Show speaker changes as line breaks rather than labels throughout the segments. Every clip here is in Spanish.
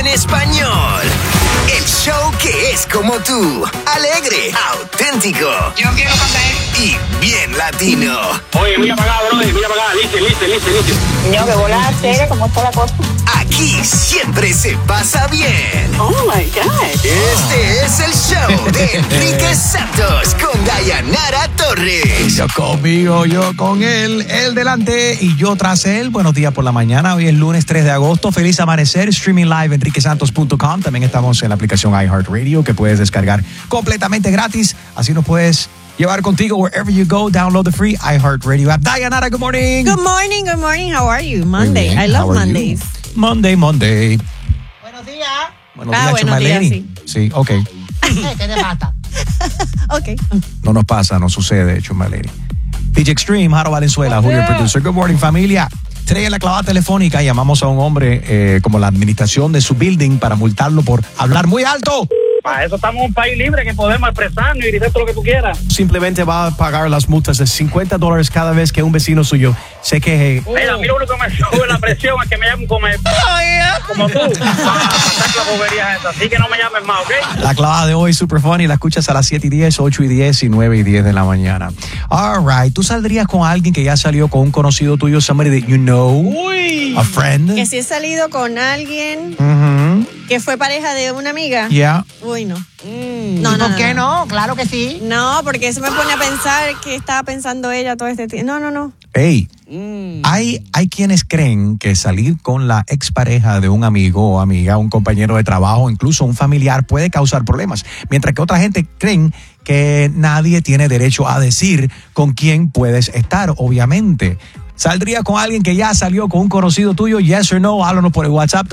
en español. El show que es como tú. Alegre, auténtico.
Yo quiero café.
Y bien latino.
Oye, voy a pagar, bro. Voy a pagar. Listo.
Yo que volar seria, como está la cosa.
Aquí siempre se pasa bien.
Oh my God.
Este es el show de Enrique Santos con Dayanara Torres.
Yo conmigo, yo con él, él delante y yo tras él. Buenos días por la mañana. Hoy es lunes 3 de agosto. Feliz amanecer. Streaming live enriquesantos.com. También estamos en la aplicación iHeartRadio que puedes descargar completamente gratis. Así nos puedes llevar contigo wherever you go. Download the free iHeartRadio app. Dayanara, good morning.
Good morning. How are you? Monday.
Bien.
I love
How are
Mondays.
you? Monday.
Buenos días.
Buenos
Buenos
días, Chumaleni.
días,
Sí, ok.
¿Qué te pasa?
Okay.
No nos pasa, no sucede, Chumaleni. DJ Extreme, Jaro Valenzuela, Julio el producer. Good morning, familia. Today en la clavada telefónica llamamos a un hombre como la administración de su building para multarlo por hablar muy alto.
Para eso estamos en un país libre que podemos expresarnos y decir todo lo que tú quieras.
Simplemente va a pagar las multas de $50 cada vez que un vecino suyo se queje.
Mira, a mí lo único que me sube la presión es que me llamen como tú. Para pasar las boberías esas. Así que no me llames más, ¿ok?
La clavada de hoy, super funny, la escuchas a las 7:10, 8:10 y 9:10 de la mañana. All right, ¿tú saldrías con alguien que ya salió con un conocido tuyo, somebody that you know?
Uy.
A friend?
Que si he salido con alguien que fue pareja de una amiga.
Yeah.
Uy, no.
¿Y por qué no? Claro que sí.
No, porque eso me pone a pensar que estaba pensando ella todo este tiempo. No.
Hey, hay quienes creen que salir con la expareja de un amigo o amiga, un compañero de trabajo, incluso un familiar, puede causar problemas. Mientras que otra gente creen que nadie tiene derecho a decir con quién puedes estar, obviamente. ¿Saldría con alguien que ya salió con un conocido tuyo? Yes or no. Háblanos por el WhatsApp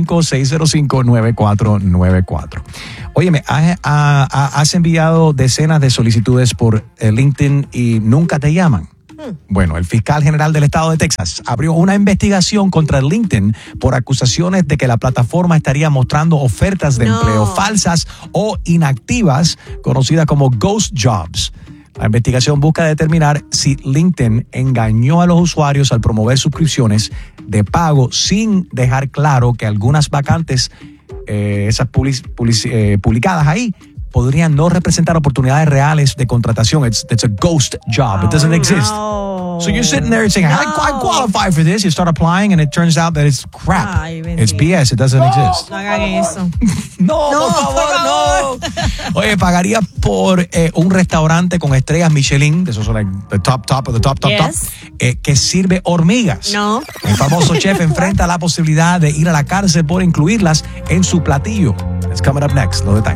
305-605-9494. Óyeme, has enviado decenas de solicitudes por LinkedIn y nunca te llaman. Bueno, el fiscal general del estado de Texas abrió una investigación contra LinkedIn por acusaciones de que la plataforma estaría mostrando ofertas de empleo falsas o inactivas, conocidas como ghost jobs. La investigación busca determinar si LinkedIn engañó a los usuarios al promover suscripciones de pago sin dejar claro que algunas vacantes, esas publicadas ahí, podrían no representar oportunidades reales de contratación. It's a ghost job. It doesn't exist.
No.
So you're sitting there saying, I qualify for this. You start applying and it turns out that it's crap.
Ay,
It's BS. It doesn't exist.
No hagan eso.
No, por favor, no. Oye, pagaría por un restaurante con estrellas Michelin, de esos son like the top of the top,
Yes.
que sirve hormigas.
No.
El famoso chef enfrenta la posibilidad de ir a la cárcel por incluirlas en su platillo. It's coming up next. Los detalles.